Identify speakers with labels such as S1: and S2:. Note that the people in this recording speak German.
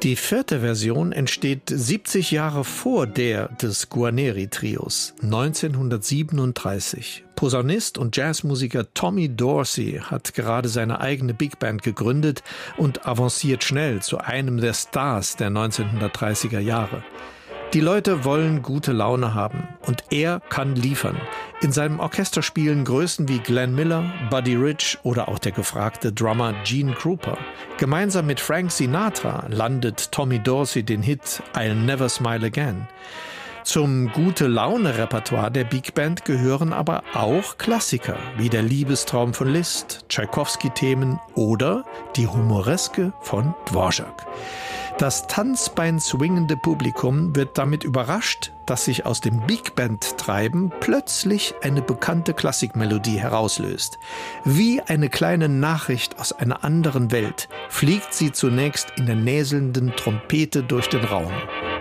S1: Die vierte Version entsteht 70 Jahre vor der des Guarneri-Trios, 1937. Posaunist und Jazzmusiker Tommy Dorsey hat gerade seine eigene Big Band gegründet und avanciert schnell zu einem der Stars der 1930er Jahre. Die Leute wollen gute Laune haben und er kann liefern. In seinem Orchester spielen Größen wie Glenn Miller, Buddy Rich oder auch der gefragte Drummer Gene Krupa. Gemeinsam mit Frank Sinatra landet Tommy Dorsey den Hit I'll Never Smile Again. Zum Gute-Laune-Repertoire der Big Band gehören aber auch Klassiker wie der Liebestraum von Liszt, Tschaikowski-Themen oder die Humoreske von Dvorak. Das Tanzbein-swingende Publikum wird damit überrascht, dass sich aus dem Big Band-Treiben plötzlich eine bekannte Klassikmelodie herauslöst. Wie eine kleine Nachricht aus einer anderen Welt fliegt sie zunächst in der näselnden Trompete durch den Raum.